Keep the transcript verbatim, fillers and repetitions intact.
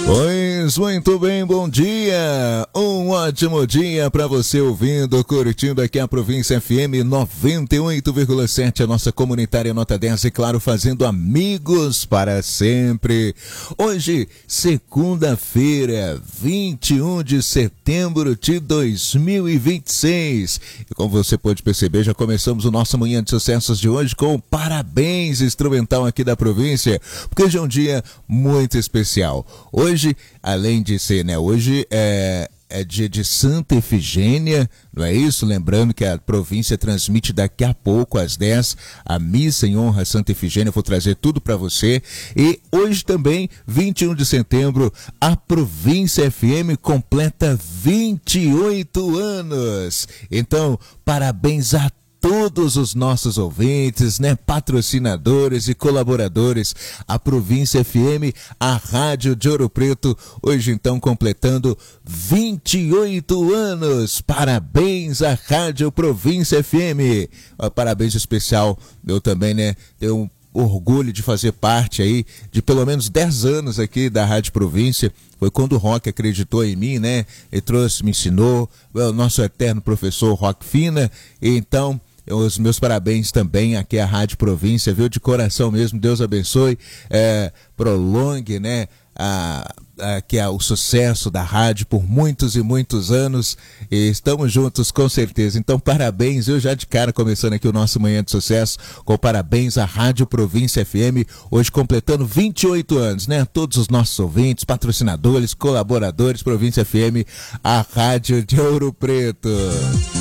Pois muito bem, bom dia, um ótimo dia para você ouvindo, curtindo aqui a Província F M noventa e oito vírgula sete, a nossa comunitária nota dez e claro, fazendo amigos para sempre. Hoje, segunda-feira, vinte e um de setembro de dois mil e vinte e seis. E como você pode perceber, já começamos o nosso Manhã de Sucessos de hoje com o Parabéns Instrumental aqui da província, porque hoje é um dia muito especial. Hoje Hoje, além de ser, né, hoje é, é dia de Santa Efigênia, não é isso? Lembrando que a província transmite daqui a pouco, às dez, a missa em honra a Santa Efigênia, vou trazer tudo para você. E hoje também, vinte e um de setembro, a Província F M completa vinte e oito anos. Então, parabéns a todos os nossos ouvintes, né, patrocinadores e colaboradores, a Província F M, a Rádio de Ouro Preto, hoje então completando vinte e oito anos. Parabéns à Rádio Província F M. Um parabéns especial, eu também, né, tenho um orgulho de fazer parte aí de pelo menos dez anos aqui da Rádio Província. Foi quando o Rock acreditou em mim, né? Ele trouxe, me ensinou, o nosso eterno professor Rock Fina. E então, os meus parabéns também aqui à Rádio Província, viu? De coração mesmo, Deus abençoe, é, prolongue, né? A, a, que é o sucesso da rádio por muitos e muitos anos, e estamos juntos com certeza. Então parabéns, eu já de cara começando aqui o nosso Manhã de Sucesso com parabéns à Rádio Província F M, hoje completando vinte e oito anos, né? Todos os nossos ouvintes, patrocinadores, colaboradores, Província F M, a Rádio de Ouro Preto.